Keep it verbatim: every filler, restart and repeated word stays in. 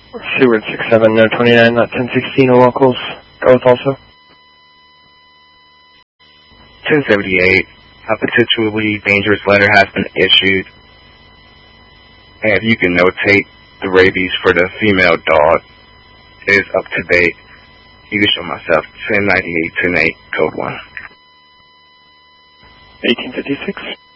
Seward six seven, no twenty-nine, not ten sixteen, locals. Go with also. ten seventy-eight, a potentially dangerous letter has been issued. And if you can notate the rabies for the female dog, it is up to date. You can show myself ten ninety-eight, ten eight, code one. eighteen fifty-six.